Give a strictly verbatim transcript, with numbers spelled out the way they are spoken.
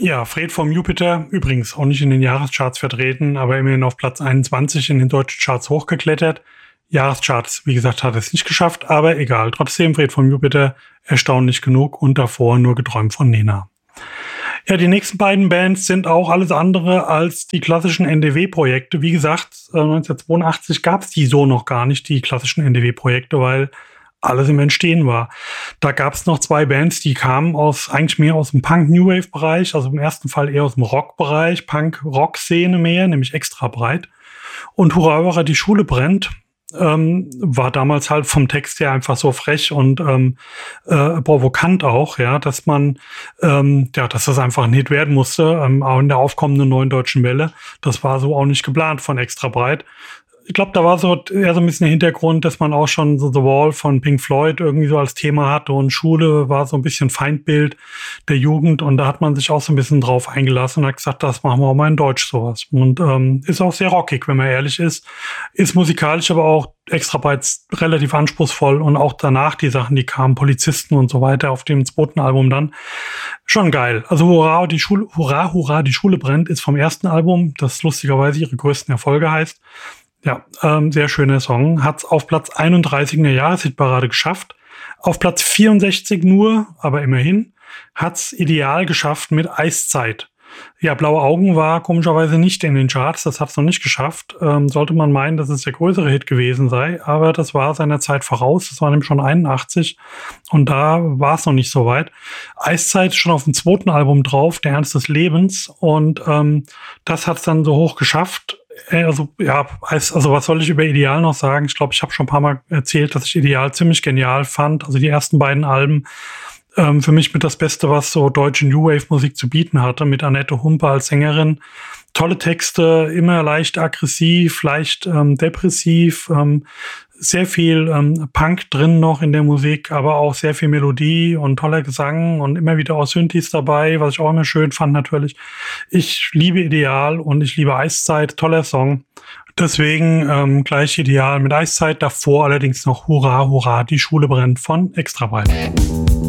Ja, Fred vom Jupiter, übrigens auch nicht in den Jahrescharts vertreten, aber immerhin auf Platz einundzwanzig in den deutschen Charts hochgeklettert. Jahrescharts, wie gesagt, hat es nicht geschafft, aber egal. Trotzdem Fred vom Jupiter erstaunlich genug und davor nur geträumt von Nena. Ja, die nächsten beiden Bands sind auch alles andere als die klassischen N D W-Projekte. Wie gesagt, neunzehnhundertzweiundachtzig gab es die so noch gar nicht, die klassischen N D W-Projekte, weil alles im Entstehen war. Da gab es noch zwei Bands, die kamen aus eigentlich mehr aus dem Punk-New-Wave-Bereich, also im ersten Fall eher aus dem Rock-Bereich, Punk-Rock-Szene mehr, nämlich Extra Breit. Und Hurra, Hurra, die Schule brennt. Ähm, war damals halt vom Text her einfach so frech und ähm, äh, provokant auch, ja, dass man, ähm, ja, dass das einfach ein Hit werden musste, ähm, auch in der aufkommenden neuen deutschen Welle. Das war so auch nicht geplant von Extra Breit. Ich glaube, da war so eher so ein bisschen der Hintergrund, dass man auch schon so The Wall von Pink Floyd irgendwie so als Thema hatte und Schule war so ein bisschen Feindbild der Jugend und da hat man sich auch so ein bisschen drauf eingelassen und hat gesagt, das machen wir auch mal in Deutsch sowas. Und ähm, ist auch sehr rockig, wenn man ehrlich ist. Ist musikalisch aber auch Extra Breit relativ anspruchsvoll und auch danach die Sachen, die kamen, Polizisten und so weiter auf dem zweiten Album dann, schon geil. Also Hurra, die Schule, Hurra, Hurra, die Schule brennt ist vom ersten Album, das lustigerweise ihre größten Erfolge heißt. Ja, ähm, sehr schöner Song. Hat's auf Platz einunddreißig in der Jahreshitparade geschafft. Auf Platz vierundsechzig nur, aber immerhin, hat's Ideal geschafft mit Eiszeit. Ja, Blaue Augen war komischerweise nicht in den Charts, das hat's noch nicht geschafft. Ähm, sollte man meinen, dass es der größere Hit gewesen sei, aber das war seiner Zeit voraus. Das war nämlich schon einundachtzig und da war es noch nicht so weit. Eiszeit ist schon auf dem zweiten Album drauf, Der Ernst des Lebens, und ähm, das hat's dann so hoch geschafft. Also, ja, also was soll ich über Ideal noch sagen? Ich glaube, ich habe schon ein paar Mal erzählt, dass ich Ideal ziemlich genial fand. Also die ersten beiden Alben, ähm, für mich mit das Beste, was so deutsche New Wave Musik zu bieten hatte, mit Annette Humpe als Sängerin. Tolle Texte, immer leicht aggressiv, leicht ähm, depressiv, ähm, sehr viel ähm, Punk drin noch in der Musik, aber auch sehr viel Melodie und toller Gesang und immer wieder auch Synthes dabei, was ich auch immer schön fand natürlich. Ich liebe Ideal und ich liebe Eiszeit, toller Song. Deswegen ähm, gleich Ideal mit Eiszeit, davor allerdings noch Hurra, Hurra, die Schule brennt von Extra Breit.